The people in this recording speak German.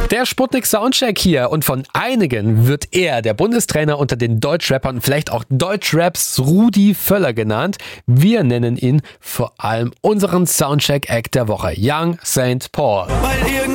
Der Sputnik Soundcheck hier und von einigen wird er, der Bundestrainer unter den Deutschrappern, vielleicht auch Deutschraps Rudi Völler genannt. Wir nennen ihn vor allem unseren Soundcheck-Act der Woche, Young St. Paul.